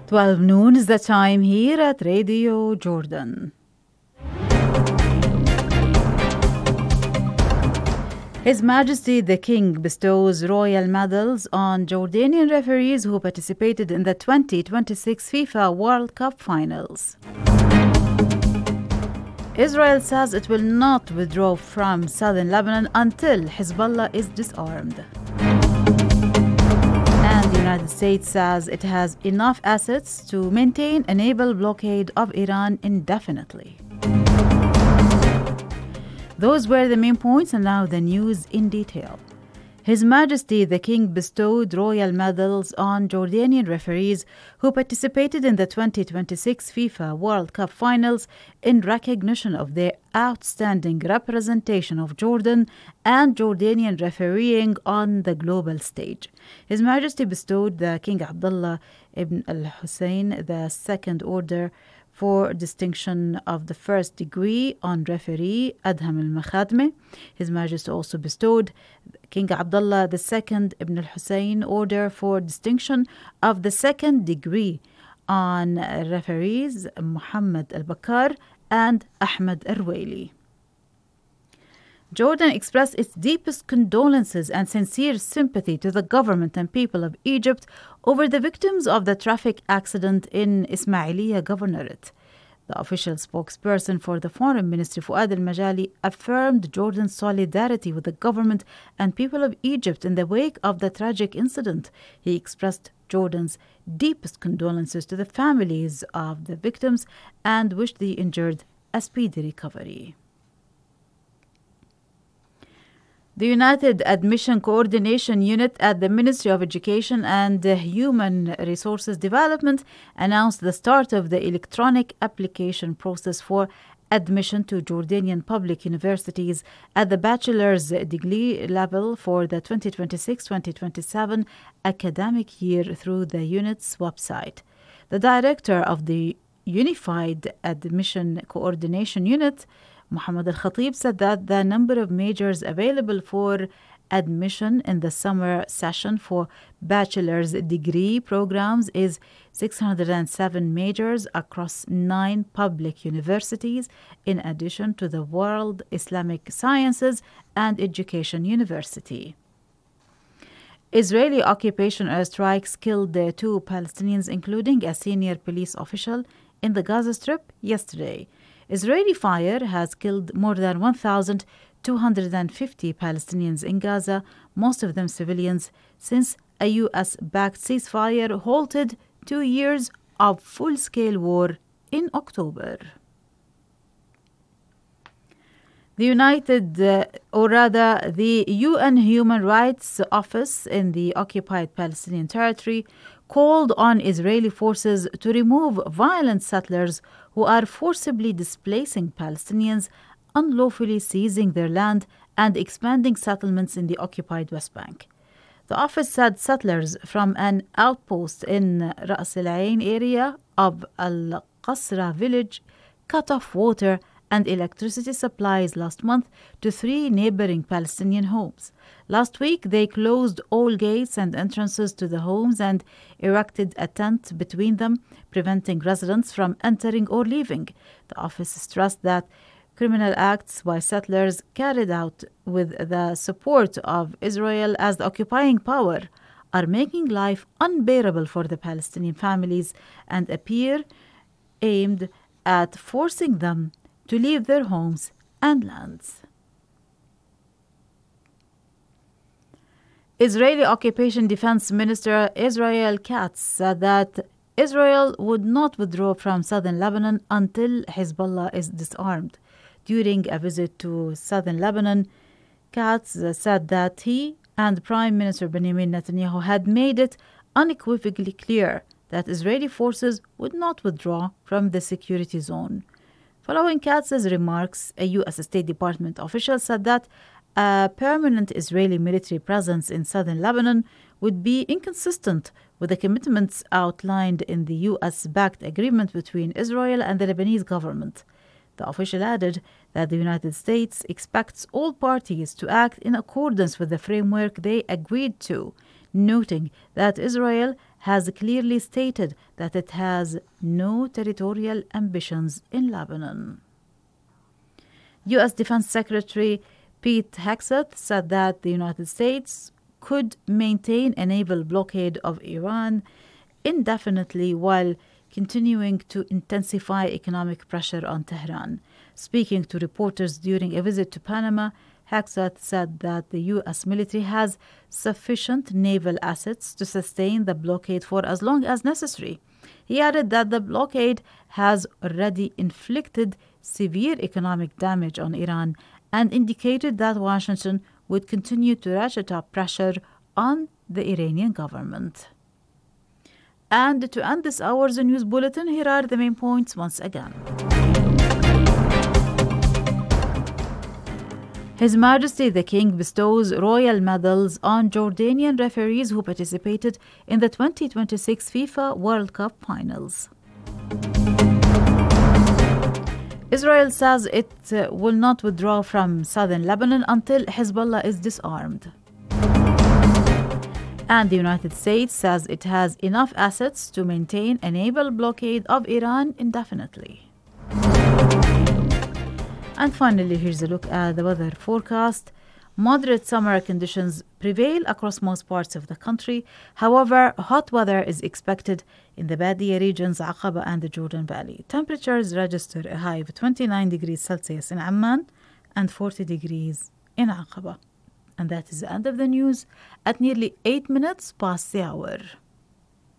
12 noon is the time here at Radio Jordan. His Majesty the King bestows royal medals on Jordanian referees who participated in the 2026 FIFA World Cup finals. Israel says it will not withdraw from southern Lebanon until Hezbollah is disarmed. And the United States says it has enough assets to maintain a naval blockade of Iran indefinitely. Those were the main points, and now the news in detail. His Majesty the King bestowed royal medals on Jordanian referees who participated in the 2026 FIFA World Cup finals in recognition of their outstanding representation of Jordan and Jordanian refereeing on the global stage. His Majesty bestowed the King Abdullah ibn al-Hussein the Second Order for distinction of the first degree on referee Adham al-Makhadme. His Majesty also bestowed King Abdullah II ibn al-Hussein Order for distinction of the second degree on referees Muhammad al-Bakar and Ahmed al-Ruwaili. Jordan expressed its deepest condolences and sincere sympathy to the government and people of Egypt over the victims of the traffic accident in Ismailia Governorate. The official spokesperson for the Foreign Ministry, Fouad al-Majali, affirmed Jordan's solidarity with the government and people of Egypt in the wake of the tragic incident. He expressed Jordan's deepest condolences to the families of the victims and wished the injured a speedy recovery. The United Admission Coordination Unit at the Ministry of Education and Human Resources Development announced the start of the electronic application process for admission to Jordanian public universities at the bachelor's degree level for the 2026-2027 academic year through the unit's website. The director of the Unified Admission Coordination Unit, Mohammed Al-Khatib, said that the number of majors available for admission in the summer session for bachelor's degree programs is 607 majors across 9 public universities, in addition to the World Islamic Sciences and Education University. Israeli occupation airstrikes killed 2 Palestinians, including a senior police official, in the Gaza Strip yesterday. Israeli fire has killed more than 1,250 Palestinians in Gaza, most of them civilians, since a U.S.-backed ceasefire halted 2 years of full-scale war in October. The UN Human Rights Office in the occupied Palestinian territory called on Israeli forces to remove violent settlers who are forcibly displacing Palestinians, unlawfully seizing their land, and expanding settlements in the occupied West Bank. The office said settlers from an outpost in Ras Al Ain area of Al Qasra village cut off water and electricity supplies last month to 3 neighboring Palestinian homes. Last week, they closed all gates and entrances to the homes and erected a tent between them, preventing residents from entering or leaving. The office stressed that criminal acts by settlers carried out with the support of Israel as the occupying power are making life unbearable for the Palestinian families and appear aimed at forcing them to leave their homes and lands. Israeli Occupation Defense Minister Israel Katz said that Israel would not withdraw from southern Lebanon until Hezbollah is disarmed. During a visit to southern Lebanon, Katz said that he and Prime Minister Benjamin Netanyahu had made it unequivocally clear that Israeli forces would not withdraw from the security zone. Following Katz's remarks, a U.S. State Department official said that a permanent Israeli military presence in southern Lebanon would be inconsistent with the commitments outlined in the U.S.-backed agreement between Israel and the Lebanese government. The official added that the United States expects all parties to act in accordance with the framework they agreed to, noting that Israel has clearly stated that it has no territorial ambitions in Lebanon. U.S. Defense Secretary Pete Hegseth said that the United States could maintain a naval blockade of Iran indefinitely while continuing to intensify economic pressure on Tehran. Speaking to reporters during a visit to Panama, Hegseth said that the U.S. military has sufficient naval assets to sustain the blockade for as long as necessary. He added that the blockade has already inflicted severe economic damage on Iran and indicated that Washington would continue to ratchet up pressure on the Iranian government. And to end this hour's news bulletin, here are the main points once again. His Majesty the King bestows royal medals on Jordanian referees who participated in the 2026 FIFA World Cup finals. Israel says it will not withdraw from southern Lebanon until Hezbollah is disarmed. And the United States says it has enough assets to maintain a naval blockade of Iran indefinitely. And finally, here's a look at the weather forecast. Moderate summer conditions prevail across most parts of the country. However, hot weather is expected in the Badia regions, Aqaba and the Jordan Valley. Temperatures register a high of 29 degrees Celsius in Amman and 40 degrees in Aqaba. And that is the end of the news at nearly 8 minutes past the hour.